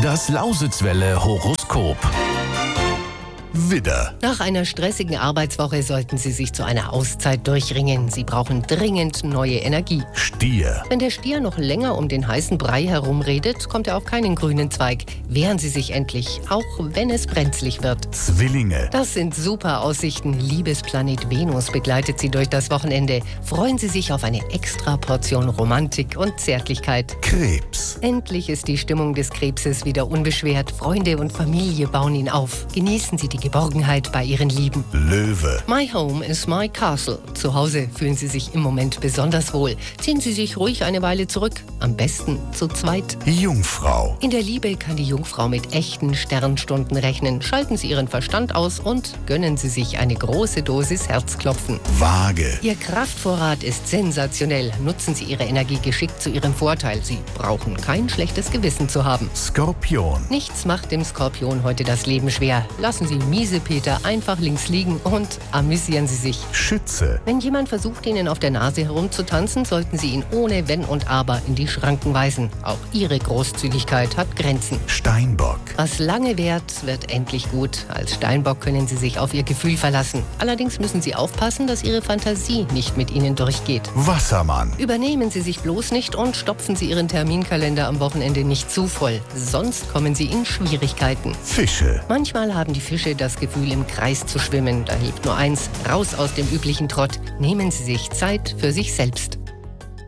Das Lausitzwelle Horoskop. Widder. Nach einer stressigen Arbeitswoche sollten Sie sich zu einer Auszeit durchringen. Sie brauchen dringend neue Energie. Stier. Wenn der Stier noch länger um den heißen Brei herumredet, kommt er auf keinen grünen Zweig. Wehren Sie sich endlich, auch wenn es brenzlig wird. Zwillinge. Das sind super Aussichten. Liebesplanet Venus begleitet Sie durch das Wochenende. Freuen Sie sich auf eine extra Portion Romantik und Zärtlichkeit. Krebs. Endlich ist die Stimmung des Krebses wieder unbeschwert. Freunde und Familie bauen ihn auf. Genießen Sie die Geborgenheit bei Ihren Lieben. Löwe. My home is my castle. Zu Hause fühlen Sie sich im Moment besonders wohl. Ziehen Sie sich ruhig eine Weile zurück. Am besten zu zweit. Jungfrau. In der Liebe kann die Jungfrau mit echten Sternstunden rechnen. Schalten Sie Ihren Verstand aus und gönnen Sie sich eine große Dosis Herzklopfen. Waage. Ihr Kraftvorrat ist sensationell. Nutzen Sie Ihre Energie geschickt zu Ihrem Vorteil. Sie brauchen kein schlechtes Gewissen zu haben. Skorpion. Nichts macht dem Skorpion heute das Leben schwer. Lassen Sie Miesepeter einfach links liegen und amüsieren Sie sich. Schütze. Wenn jemand versucht, Ihnen auf der Nase herumzutanzen, sollten Sie ihn ohne Wenn und Aber in die Schranken weisen. Auch Ihre Großzügigkeit hat Grenzen. Steinbock. Was lange währt, wird endlich gut. Als Steinbock können Sie sich auf Ihr Gefühl verlassen. Allerdings müssen Sie aufpassen, dass Ihre Fantasie nicht mit Ihnen durchgeht. Wassermann. Übernehmen Sie sich bloß nicht und stopfen Sie Ihren Terminkalender am Wochenende nicht zu voll. Sonst kommen Sie in Schwierigkeiten. Fische. Manchmal haben die Fische das Gefühl, im Kreis zu schwimmen. Da hilft nur eins: raus aus dem üblichen Trott. Nehmen Sie sich Zeit für sich selbst.